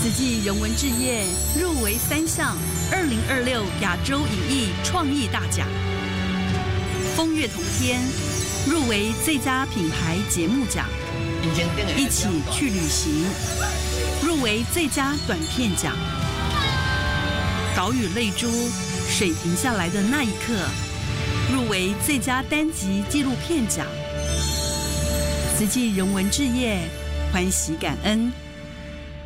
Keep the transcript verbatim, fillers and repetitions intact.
慈济人文志业入围三项二零二六亚洲影艺创意大奖。风月同天入围最佳品牌节目奖。一起去旅行入围最佳短片奖。岛屿泪珠，水停下来的那一刻入围最佳单集纪录片奖。慈济人文志业，欢喜感恩。